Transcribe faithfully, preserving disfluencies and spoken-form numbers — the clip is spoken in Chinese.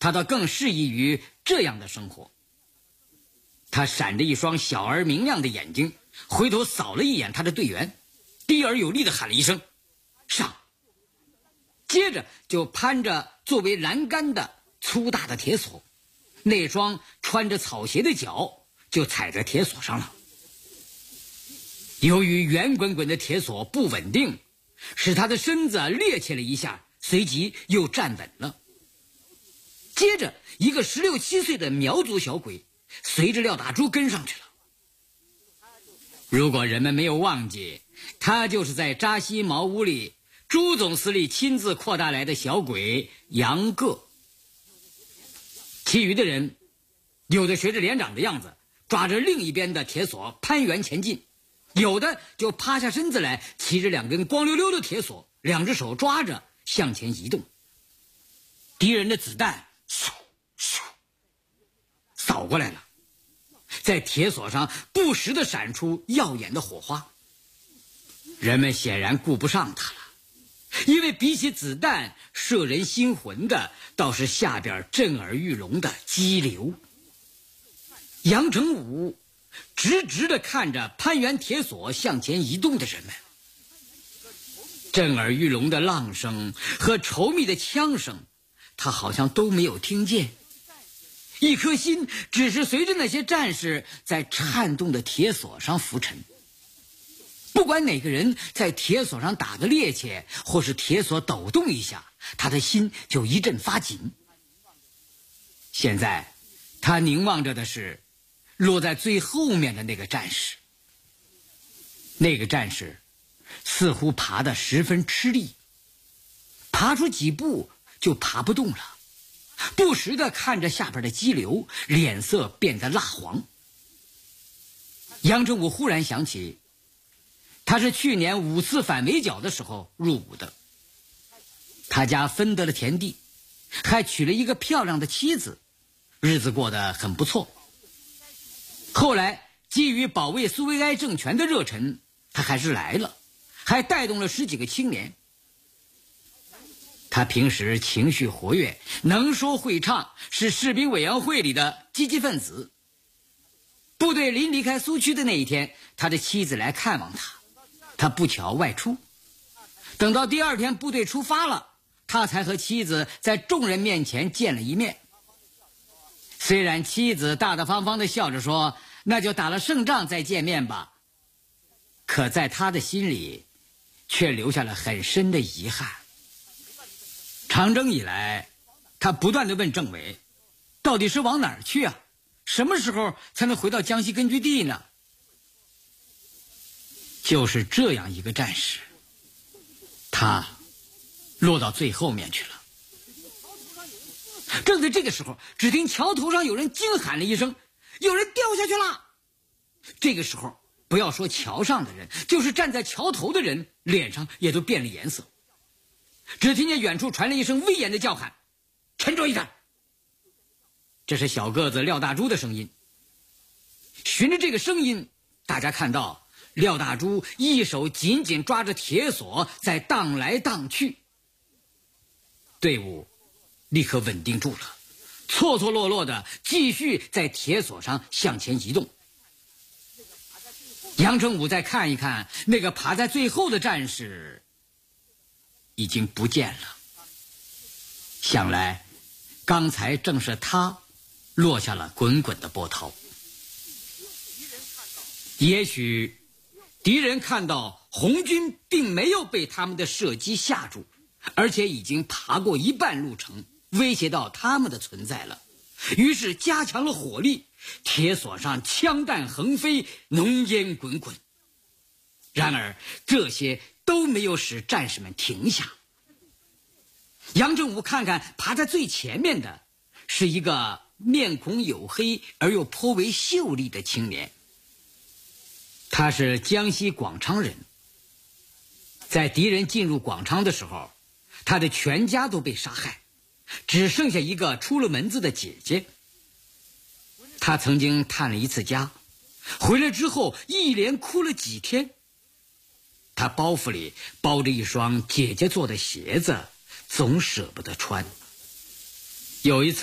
他倒更适宜于这样的生活。他闪着一双小而明亮的眼睛，回头扫了一眼他的队员，低而有力地喊了一声上，接着就攀着作为栏杆的粗大的铁索，那双穿着草鞋的脚就踩在铁索上了。由于圆滚滚的铁索不稳定，使他的身子趔趄了一下，随即又站稳了。接着一个十六七岁的苗族小鬼随着廖大珠跟上去了。如果人们没有忘记，他就是在扎西茅屋里朱总司令亲自扩大来的小鬼杨个。其余的人有的学着连长的样子，抓着另一边的铁索攀援前进，有的就趴下身子来，骑着两根光溜溜的铁索，两只手抓着向前移动。敌人的子弹嗖嗖扫过来了，在铁索上不时地闪出耀眼的火花。人们显然顾不上他了，因为比起子弹摄人心魂的，倒是下边震耳欲聋的激流。杨成武直直地看着攀援铁索向前移动的人们，震耳欲聋的浪声和稠密的枪声，他好像都没有听见。一颗心只是随着那些战士在颤动的铁索上浮沉。不管哪个人在铁索上打个趔趄，或是铁索抖动一下，他的心就一阵发紧。现在他凝望着的是落在最后面的那个战士。那个战士似乎爬得十分吃力，爬出几步就爬不动了，不时地看着下边的激流，脸色变得蜡黄。杨成武忽然想起，他是去年五次反围剿的时候入伍的，他家分得了田地，还娶了一个漂亮的妻子，日子过得很不错。后来基于保卫苏维埃政权的热忱，他还是来了，还带动了十几个青年。他平时情绪活跃，能说会唱，是士兵委员会里的积极分子。部队临离开苏区的那一天，他的妻子来看望他，他不巧外出。等到第二天部队出发了，他才和妻子在众人面前见了一面。虽然妻子大大方方地笑着说，那就打了胜仗再见面吧，可在他的心里却留下了很深的遗憾。长征以来，他不断地问政委，到底是往哪儿去啊？什么时候才能回到江西根据地呢？就是这样一个战士，他落到最后面去了。正在这个时候，只听桥头上有人惊喊了一声，有人掉下去了。这个时候，不要说桥上的人，就是站在桥头的人脸上也都变了颜色。只听见远处传来一声威严的叫喊，沉着一点。这是小个子廖大珠的声音。循着这个声音，大家看到廖大珠一手紧紧抓着铁索，在荡来荡去。队伍立刻稳定住了，错错落落的继续在铁索上向前移动。杨成武再看一看那个爬在最后的战士，已经不见了。想来刚才正是他落下了滚滚的波涛。也许敌人看到红军并没有被他们的射击吓住，而且已经爬过一半路程，威胁到他们的存在了，于是加强了火力，铁索上枪弹横飞，浓烟滚滚。然而这些都没有使战士们停下。杨正武看看爬在最前面的是一个面孔黝黑而又颇为秀丽的青年，他是江西广昌人。在敌人进入广昌的时候，他的全家都被杀害，只剩下一个出了门子的姐姐。他曾经探了一次家，回来之后一连哭了几天。他包袱里包着一双姐姐做的鞋子，总舍不得穿。有一次